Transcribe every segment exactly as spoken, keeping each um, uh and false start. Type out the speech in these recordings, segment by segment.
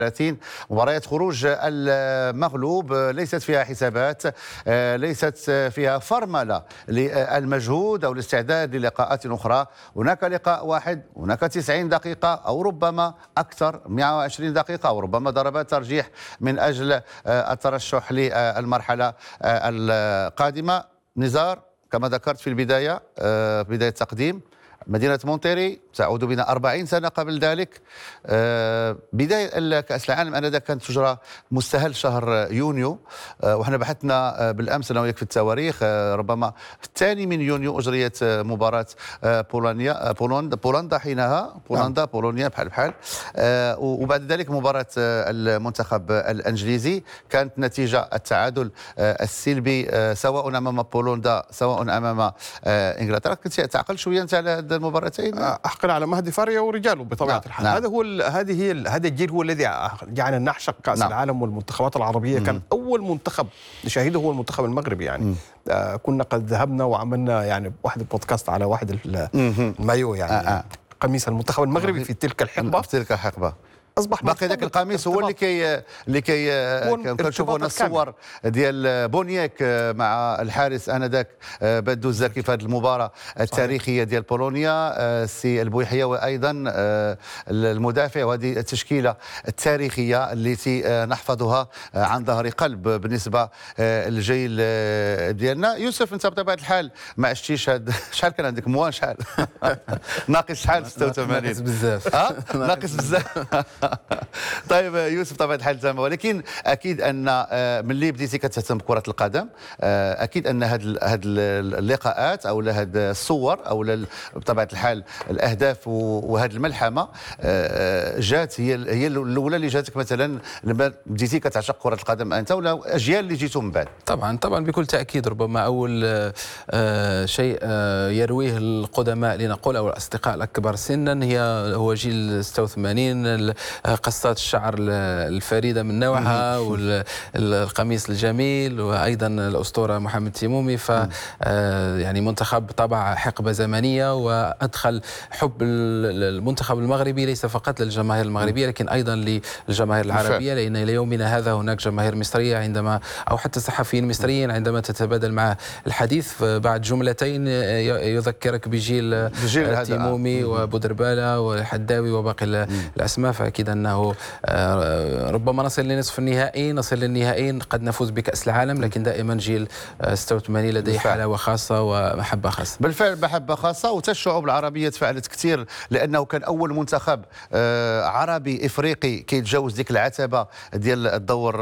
ثلاثين مباريات خروج المغلوب ليست فيها حسابات، ليست فيها فرملة للمجهود أو الاستعداد للقاءات أخرى. هناك لقاء واحد، هناك تسعين دقيقة أو ربما أكثر، مئة وعشرين دقيقة أو ربما ضربات ترجيح من أجل الترشح للمرحلة القادمة. نزار كما ذكرت في البداية، بداية التقديم، مدينة مونتيري تعود بنا أربعين سنة قبل ذلك. بداية كأس العالم آنذاك كانت تجرى مستهل شهر يونيو، وحنا بحثنا بالأمس أنا وياك في التواريخ. ربما في الثاني من يونيو أجريت مباراة بولونيا بولندا بولندا حينها بولندا بولونيا بحال بحال وبعد ذلك مباراة المنتخب الإنجليزي كانت نتيجة التعادل السلبي سواء أمام بولندا سواء أمام إنجلترا. كنت تعقل شوية أنت على هذه المباراتين؟ احقل على مهدي فاريا ورجاله بطبيعه نعم. الحال نعم. هذا هو هذه هي هذا الجيل هو الذي جعلنا نعشق كاس نعم. العالم والمنتخبات العربيه. مم. كان اول منتخب نشاهده هو المنتخب المغربي يعني. آه كنا قد ذهبنا وعملنا يعني واحد البودكاست على واحد المايو يعني آه. قميص المنتخب المغربي في تلك الحقبه في تلك الحقبه اصبح باقي ذاك القميص هو اللي كي اللي كي كنشوفوا هنا الصور ديال بونياك مع الحارس انذاك بدو الزكي في هذه المباراه التاريخيه ديال بولونيا، السي البويحيه، وايضا المدافع، وهذه التشكيله التاريخيه التي نحفظها عن ظهر قلب بالنسبه للجيل ديالنا. يوسف انت بطبيعه الحال ما عشتيش هاد شحال كان عندك موان شحال ناقص شحال ستة وثمانين ناقص بزاف اه ناقص بزاف طيب يوسف بطبيعه الحال زعما، ولكن اكيد ان ملي بديتي كتهتم بكره القدم اكيد ان هاد هاد اللقاءات او هاد الصور او بطبيعه الحال الاهداف وهاد الملحمه جات هي هي الاولى اللي جاتك مثلا لما بديتي كتعشق كره القدم انت ولا اجيال اللي جيتوا من بعد؟ طبعا طبعا بكل تاكيد. ربما اول شيء يرويه القدماء لنقول او الاصدقاء الاكبر سنا هي هو جيل ستة وثمانين، قصات الشعر الفريدة من نوعها والقميص الجميل وأيضا الأسطورة محمد تيمومي. ف يعني منتخب طبع حقبة زمنية وأدخل حب المنتخب المغربي ليس فقط للجماهير المغربية لكن أيضا للجماهير العربية، لأن إلى يومنا هذا هناك جماهير مصرية عندما أو حتى صحفيين مصريين عندما تتبادل مع الحديث بعد جملتين يذكرك بجيل تيمومي وبودربالة والحداوي وباقي الأسماء. فأكيد أنه ربما نصل لنصف النهائي، نصل للنهائي، قد نفوز بكأس العالم، لكن دائما جيل ستة وثمانين لديه حلاوة خاصة ومحبة خاصة. بالفعل محبة خاصة، وحتى الشعوب العربية تفاعلت كثير لأنه كان أول منتخب عربي إفريقي كيتجاوز ديك العتبة ديال الدور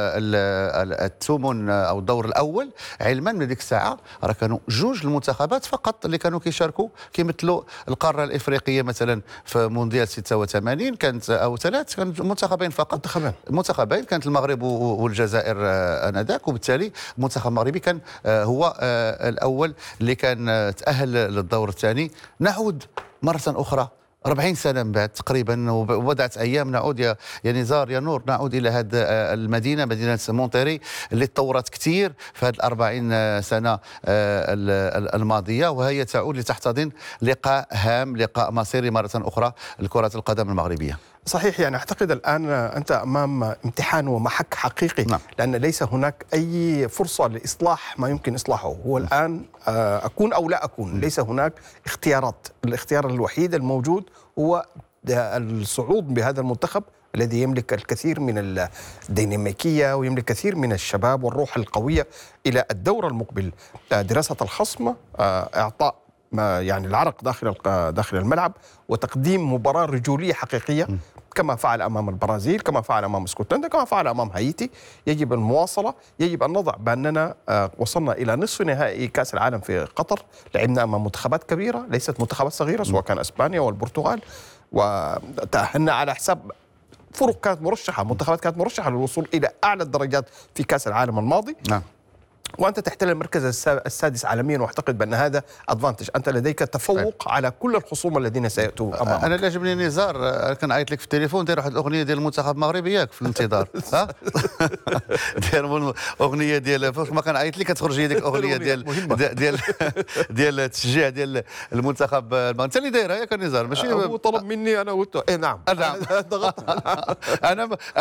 الثمن أو الدور الأول. علما من ديك الساعة راه كانوا جوج المنتخبات فقط اللي كانوا كيشاركوا كيمثلوا القارة الإفريقية. مثلا في مونديال ستة وثمانين كانت او ثلاث كان منتخبين فقط، منتخبين منتخبين كانت المغرب والجزائر انذاك، وبالتالي المنتخب المغربي كان هو الاول اللي كان تاهل للدور الثاني. نعود مره اخرى أربعين سنة من بعد تقريبا وبضعة أيام نعود يا يا نزار يا نور، نعود إلى هذه المدينة، مدينة مونتيري اللي تطورت كثير في هذه الأربعين سنة الماضية، وهي تعود لتحتضن لقاء هام، لقاء مصيري مرة أخرى لكرة القدم المغربية. صحيح، يعني أعتقد الآن أنت أمام امتحان ومحك حقيقي. نعم. لأن ليس هناك أي فرصة لإصلاح ما يمكن إصلاحه. هو الآن أكون أو لا أكون، ليس هناك اختيارات. الاختيار الوحيد الموجود هو الصعود بهذا المنتخب الذي يملك الكثير من الديناميكية ويملك الكثير من الشباب والروح القوية إلى الدور المقبل. دراسة الخصم، إعطاء يعني العرق داخل داخل الملعب، وتقديم مباراة رجولية حقيقية كما فعل أمام البرازيل، كما فعل أمام اسكتلندا، كما فعل أمام هايتي. يجب المواصلة، يجب أن نضع بأننا وصلنا إلى نصف نهائي كأس العالم في قطر، لعبنا أمام منتخبات كبيرة ليست منتخبات صغيرة، سواء كان إسبانيا والبرتغال، وتأهلنا على حساب فرق كانت مرشحة، منتخبات كانت مرشحة للوصول إلى أعلى الدرجات في كأس العالم الماضي. نعم. وأنت تحتل المركز السادس عالميا، واعتقد بأن هذا ادفانتج، أنت لديك تفوق على كل الخصوم الذين سيأتوا أمامك. أنا اللي عجبني نزار كان عيط لك في التليفون داير واحد الأغنية ديال المنتخب المغربي ياك في الانتظار ها داير أغنية ديال ما كان عيط لك كتخرج هي ديك الأغنية ديال ديال ديال التشجيع ديال المنتخب المغربي. أنت اللي دايرها ياك نزار؟ ماشي هو طلب مني أنا قلت إيه نعم نعم ضغطت أنا